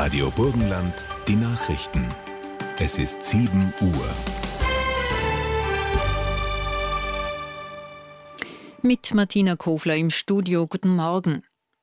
Radio Burgenland, die Nachrichten. Es ist 7 Uhr. Mit Martina Kofler im Studio. Guten Morgen.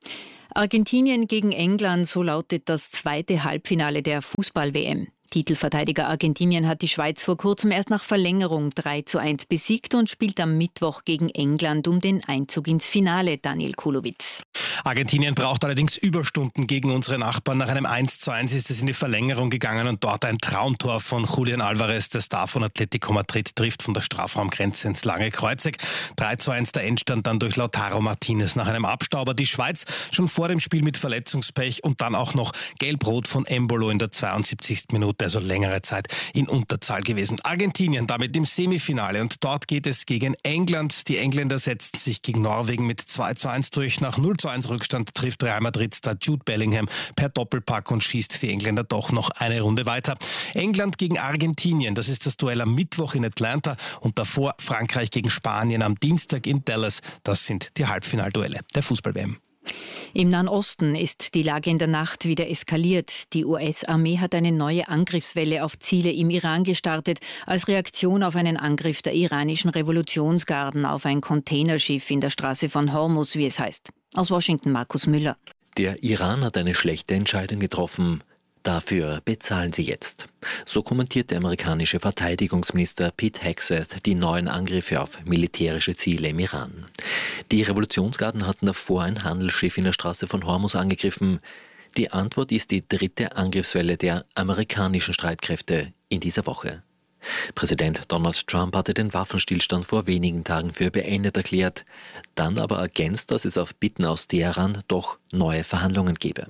Argentinien gegen England, so lautet das zweite Halbfinale der Fußball-WM. Titelverteidiger Argentinien hat die Schweiz vor kurzem erst nach Verlängerung 3:1 besiegt und spielt am Mittwoch gegen England um den Einzug ins Finale. Daniel Kulowitz. Argentinien braucht allerdings Überstunden gegen unsere Nachbarn. Nach einem 1:1 ist es in die Verlängerung gegangen und dort ein Traumtor von Julián Álvarez, der Star von Atlético Madrid, trifft von der Strafraumgrenze ins lange Kreuzeck. 3:1 der Endstand dann durch Lautaro Martínez nach einem Abstauber. Die Schweiz schon vor dem Spiel mit Verletzungspech und dann auch noch Gelb-Rot von Embolo in der 72. Minute, also längere Zeit in Unterzahl gewesen. Argentinien damit im Semifinale und dort geht es gegen England. Die Engländer setzten sich gegen Norwegen mit 2:1 durch. Nach 0:1 Rückstand trifft Real Madrid-Star Jude Bellingham per Doppelpack und schießt die Engländer doch noch eine Runde weiter. England gegen Argentinien, das ist das Duell am Mittwoch in Atlanta und davor Frankreich gegen Spanien am Dienstag in Dallas. Das sind die Halbfinalduelle der Fußball-WM. Im Nahen Osten ist die Lage in der Nacht wieder eskaliert. Die US-Armee hat eine neue Angriffswelle auf Ziele im Iran gestartet, als Reaktion auf einen Angriff der iranischen Revolutionsgarden auf ein Containerschiff in der Straße von Hormuz, wie es heißt. Aus Washington Markus Müller. Der Iran hat eine schlechte Entscheidung getroffen. Dafür bezahlen sie jetzt. So kommentiert der amerikanische Verteidigungsminister Pete Hegseth die neuen Angriffe auf militärische Ziele im Iran. Die Revolutionsgarden hatten davor ein Handelsschiff in der Straße von Hormuz angegriffen. Die Antwort ist die dritte Angriffswelle der amerikanischen Streitkräfte in dieser Woche. Präsident Donald Trump hatte den Waffenstillstand vor wenigen Tagen für beendet erklärt, dann aber ergänzt, dass es auf Bitten aus Teheran doch neue Verhandlungen gebe.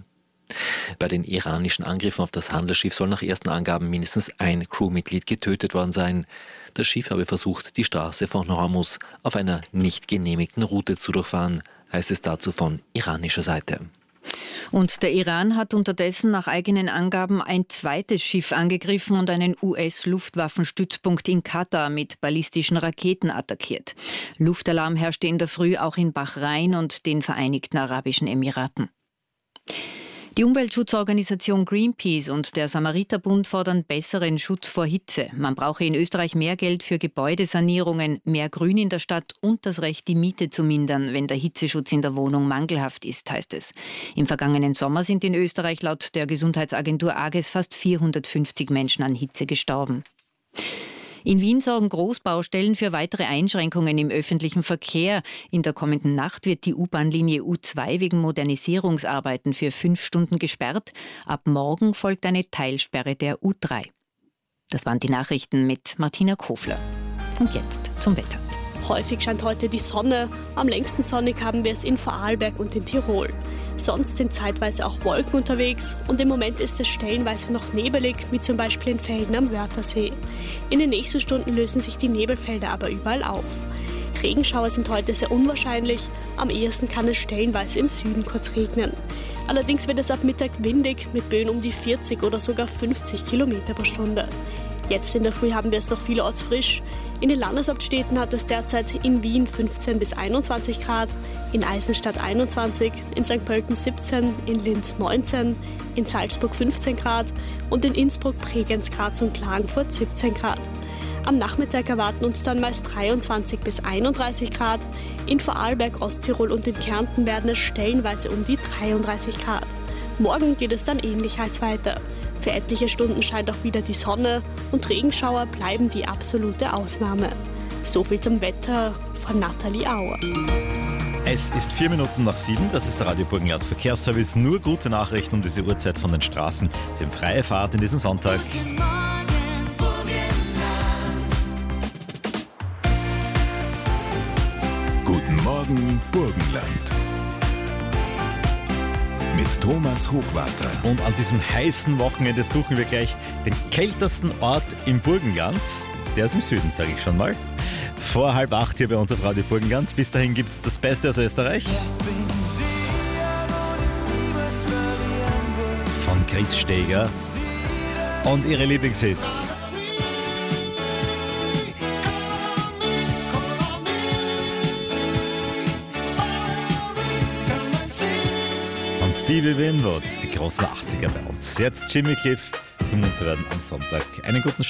Bei den iranischen Angriffen auf das Handelsschiff soll nach ersten Angaben mindestens ein Crewmitglied getötet worden sein. Das Schiff habe versucht, die Straße von Hormuz auf einer nicht genehmigten Route zu durchfahren, heißt es dazu von iranischer Seite. Und der Iran hat unterdessen nach eigenen Angaben ein zweites Schiff angegriffen und einen US-Luftwaffenstützpunkt in Katar mit ballistischen Raketen attackiert. Luftalarm herrschte in der Früh auch in Bahrain und den Vereinigten Arabischen Emiraten. Die Umweltschutzorganisation Greenpeace und der Samariterbund fordern besseren Schutz vor Hitze. Man brauche in Österreich mehr Geld für Gebäudesanierungen, mehr Grün in der Stadt und das Recht, die Miete zu mindern, wenn der Hitzeschutz in der Wohnung mangelhaft ist, heißt es. Im vergangenen Sommer sind in Österreich laut der Gesundheitsagentur AGES fast 450 Menschen an Hitze gestorben. In Wien sorgen Großbaustellen für weitere Einschränkungen im öffentlichen Verkehr. In der kommenden Nacht wird die U-Bahn-Linie U2 wegen Modernisierungsarbeiten für 5 Stunden gesperrt. Ab morgen folgt eine Teilsperre der U3. Das waren die Nachrichten mit Martina Kofler. Und jetzt zum Wetter. Häufig scheint heute die Sonne. Am längsten sonnig haben wir es in Vorarlberg und in Tirol. Sonst sind zeitweise auch Wolken unterwegs und im Moment ist es stellenweise noch nebelig, wie zum Beispiel in Velden am Wörthersee. In den nächsten Stunden lösen sich die Nebelfelder aber überall auf. Regenschauer sind heute sehr unwahrscheinlich, am ehesten kann es stellenweise im Süden kurz regnen. Allerdings wird es ab Mittag windig mit Böen um die 40 oder sogar 50 Kilometer pro Stunde. Jetzt in der Früh haben wir es noch vielerorts frisch. In den Landeshauptstädten hat es derzeit in Wien 15 bis 21 Grad, in Eisenstadt 21, in St. Pölten 17, in Linz 19, in Salzburg 15 Grad und in Innsbruck, Bregenz, Graz und Klagenfurt 17 Grad. Am Nachmittag erwarten uns dann meist 23 bis 31 Grad. In Vorarlberg, Osttirol und in Kärnten werden es stellenweise um die 33 Grad. Morgen geht es dann ähnlich heiß weiter. Für etliche Stunden scheint auch wieder die Sonne und Regenschauer bleiben die absolute Ausnahme. So viel zum Wetter von Nathalie Auer. Es ist 4 Minuten nach 7, das ist der Radio Burgenland Verkehrsservice. Nur gute Nachrichten um diese Uhrzeit von den Straßen. Sie haben freie Fahrt in diesen Sonntag. Guten Morgen, Burgenland. Mit Thomas Hochwarter. Und an diesem heißen Wochenende suchen wir gleich den kältesten Ort im Burgenland. Der ist im Süden, sage ich schon mal. Vor 7:30 hier bei uns auf Radio Burgenland. Bis dahin gibt es das Beste aus Österreich. Von Chris Steger. Und ihre Lieblingshits. Phoebe Winwood, die großen 80er bei uns. Jetzt Jimmy Cliff zum Munterwerden am Sonntag. Einen guten Start.